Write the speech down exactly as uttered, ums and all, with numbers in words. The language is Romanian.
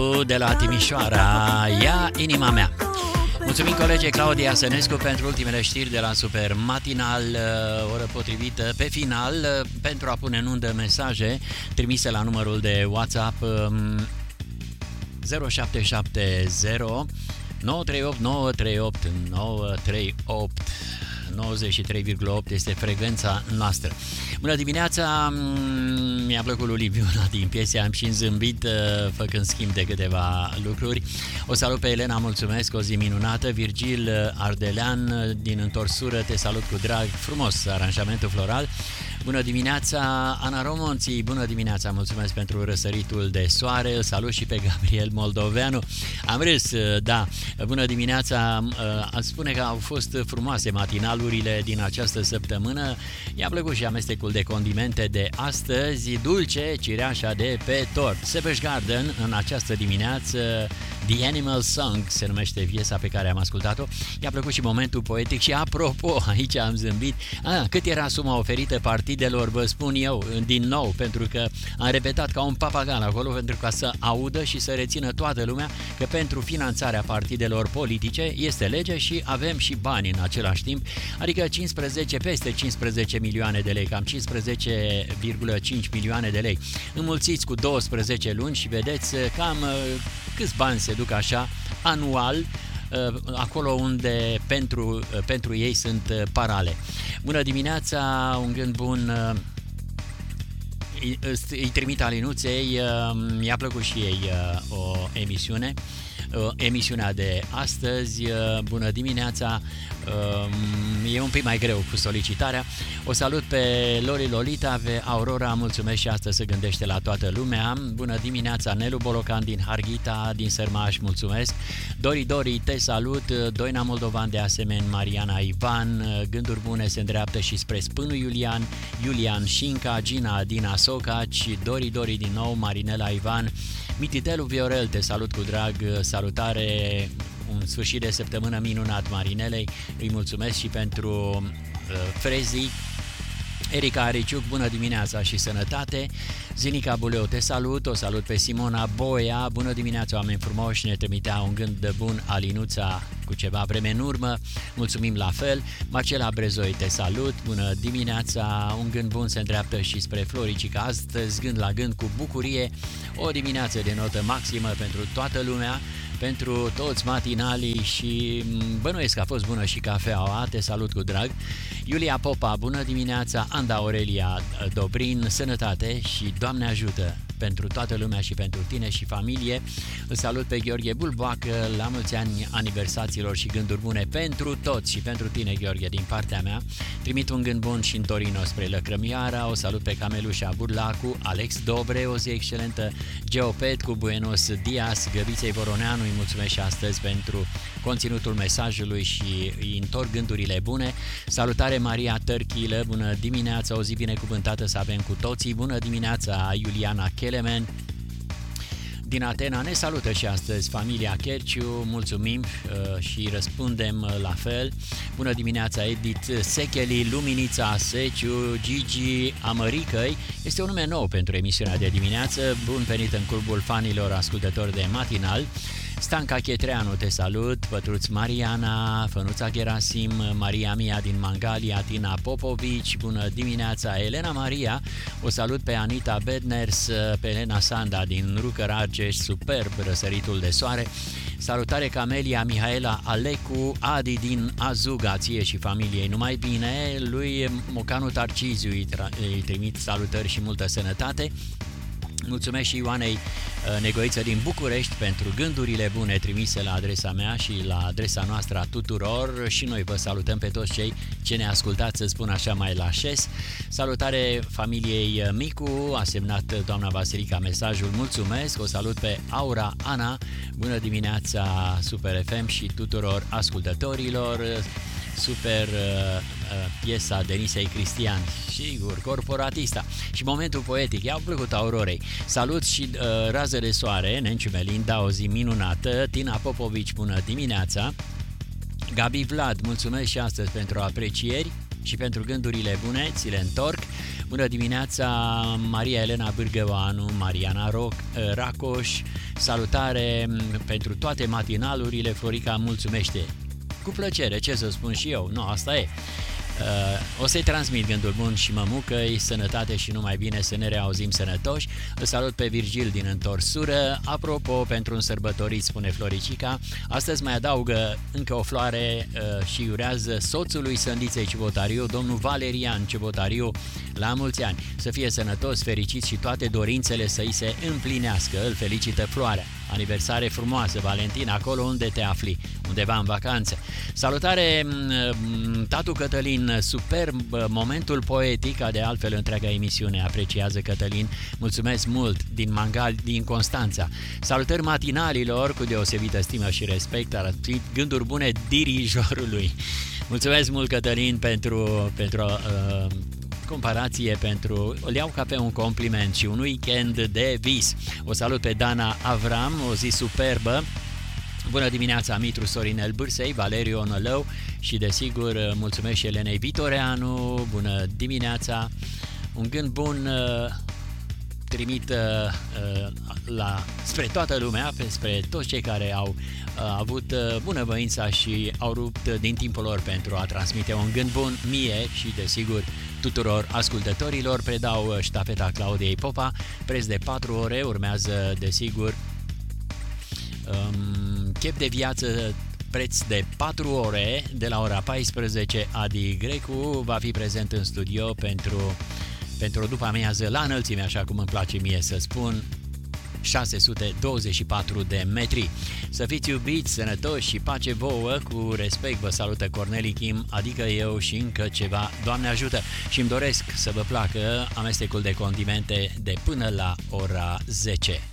de la Timișoara, Ia inima mea. Mulțumim colegii Claudia Sănescu pentru ultimele știri de la Super Matinal, oră potrivită pe final, pentru a pune în undă mesaje trimise la numărul de WhatsApp zero șapte șapte zero nouă trei opt nouă trei opt nouă trei opt. nouăzeci și trei virgulă opt este frecvența noastră. Bună dimineața, mi-a plăcut lui Liviuna din piese, am și zâmbit făcând schimb de câteva lucruri. O salut pe Elena, mulțumesc, o zi minunată. Virgil Ardelean din Întorsură, te salut cu drag, frumos aranjamentul floral. Bună dimineața, Ana Romonții, bună dimineața, mulțumesc pentru răsăritul de soare, îl salut și pe Gabriel Moldoveanu. Am râs, da, bună dimineața, aș spune că au fost frumoase matinalurile din această săptămână, i-a plăcut și amestecul de condimente de astăzi, dulce, cireașa de pe tort. Savage Garden în această dimineață, The Animal Song se numește piesa pe care am ascultat-o, i-a plăcut și momentul poetic și apropo, aici am zâmbit, ah, cât era suma oferită partidelor, vă spun eu din nou, pentru că am repetat ca un papagal acolo, pentru ca să audă și să rețină toată lumea că pentru finanțarea partidelor politice este lege și avem și bani în același timp, adică cincisprezece, peste cincisprezece milioane de lei, cam cincisprezece virgulă cinci milioane de lei. Înmulțiți cu douăsprezece luni și vedeți cam câți bani se duc așa anual acolo unde pentru, pentru ei sunt parale. Bună dimineața, un gând bun îi, îi trimit Alinuței, mi-a plăcut și ei o emisiune, emisiunea de astăzi. Bună dimineața, e un pic mai greu cu solicitarea. O salut pe Lori Lolita, pe Aurora, mulțumesc și astăzi se gândește la toată lumea. Bună dimineața, Nelu Bolocan din Harghita, din Sărmaș, mulțumesc. Dori Dori, te salut. Doina Moldovan, de asemenea, Mariana Ivan, gânduri bune se îndreaptă și spre Spânu Iulian, Iulian Șinca, Gina Dina Socaci, Dori Dori din nou, Marinela Ivan, Mititelu Viorel, te salut cu drag, salutare, un sfârșit de săptămână minunat Marinelei, îi mulțumesc și pentru uh, frezii. Erica Ariciuc, bună dimineața și sănătate. Zinica Buleu, te salut, o salut pe Simona Boia, bună dimineața oameni frumoși, ne trimitea un gând de bun Alinuța cu ceva vreme în urmă, mulțumim la fel. Marcela Brezoi, te salut, bună dimineața, un gând bun se îndreaptă și spre Floricica, astăzi gând la gând cu bucurie, o dimineață de notă maximă pentru toată lumea, pentru toți matinalii și bănuiesc că a fost bună și cafeaua, te salut cu drag. Iulia Popa, bună dimineața, Anda Aurelia Dobrin, sănătate și Doamne ajută pentru toată lumea și pentru tine și familie. Îl salut pe Gheorghe Bulboacă, la mulți ani aniversațiilor și gânduri bune pentru toți și pentru tine, Gheorghe, din partea mea. Trimit un gând bun și în Torino spre Lăcrămioara, o salut pe Camelușa Burlacu, Alex Dobre, o zi excelentă, Geopet cu Buenos Dias, Găbiței Voroneanu, îi mulțumesc și astăzi pentru conținutul mesajului și îi întorc gândurile bune. Salutare Maria Tărchilă, bună dimineața, o zi binecuvântată să avem cu toții, bună dimineața Iuliana Kelemen din Atena, ne salută și astăzi familia Cherciu, mulțumim uh, și răspundem la fel. Bună dimineața Edith Secheli, Luminița Seciu, Gigi Amăricăi, este un nume nou pentru emisiunea de dimineață, bun venit în clubul fanilor ascultători de matinal. Stanca Chetreanu, te salut, Pătruț Mariana, Fănuța Gerasim, Maria Mia din Mangalia, Tina Popovici, bună dimineața, Elena Maria, o salut pe Anita Bedners, pe Elena Sanda din Rucăr Argeș, superb răsăritul de soare, salutare Camelia Mihaela Alecu, Adi din Azuga, ție și familiei numai bine, lui Mocanu Tarciziu îi, îi trimit salutări și multă sănătate. Mulțumesc și Ioanei Negoiță din București pentru gândurile bune trimise la adresa mea și la adresa noastră a tuturor și noi vă salutăm pe toți cei ce ne ascultați, să spun așa mai la șes. Salutare familiei Micu, a semnat doamna Vasilica mesajul, mulțumesc, o salut pe Aura Ana, bună dimineața Super F M și tuturor ascultătorilor. Super uh, uh, piesa Denisei Cristian, sigur, Corporatista și momentul poetic, i-au plăcut Aurorei. Salut și uh, rază de soare, Nenciu Melinda, o zi minunată, Tina Popovici, bună dimineața, Gabi Vlad, mulțumesc și astăzi pentru aprecieri și pentru gândurile bune, ți le întorc. Bună dimineața, Maria Elena Bârgăoanu, Mariana Roc, Racoș, salutare pentru toate matinalurile, Florica mulțumește. Cu plăcere, ce să spun și eu, nu, asta e. O să-i transmit gândul bun și mămucă-i, sănătate și numai bine, să ne reauzim sănătoși. Îl salut pe Virgil din întorsură. Apropo, pentru un sărbătorit, spune Floricica, astăzi mai adaugă încă o floare uh, și urează soțului Sândiței Cebotariu, domnul Valerian Cebotariu, la mulți ani. Să fie sănătos, fericit și toate dorințele să-i se împlinească. Îl felicită Floarea. Aniversare frumoasă, Valentin, acolo unde te afli, undeva în vacanță. Salutare, tatu Cătălin, superb momentul poetic, de altfel întreaga emisiune apreciază Cătălin, mulțumesc mult, din Mangal, din Constanța. Salutări matinalilor, cu deosebită stimă și respect, arătit gânduri bune dirijorului. Mulțumesc mult, Cătălin, pentru, pentru uh, comparație, pentru, o iau ca pe un compliment și un weekend de vis. O salut pe Dana Avram, o zi superbă. Bună dimineața, Mitru Sorinel Bârsei, Valeriu Onălău și desigur mulțumesc și Elenei Vitoreanu. Bună dimineața, un gând bun uh, trimit uh, la, spre toată lumea, spre toți cei care au uh, avut uh, bunăvoința și au rupt din timpul lor pentru a transmite un gând bun mie și desigur tuturor ascultătorilor. Predau ștafeta Claudiei Popa, preț de patru ore, urmează desigur um, chef de viață, preț de patru ore, de la ora paisprezece. Adi Grecu va fi prezent în studio pentru, pentru după amiază la înălțime, așa cum îmi place mie să spun, șase sute douăzeci și patru de metri. Să fiți iubiți, sănătoși și pace vouă, cu respect vă salută Corneli Kim, adică eu și încă ceva, Doamne ajută, și îmi doresc să vă placă amestecul de condimente de până la ora zece.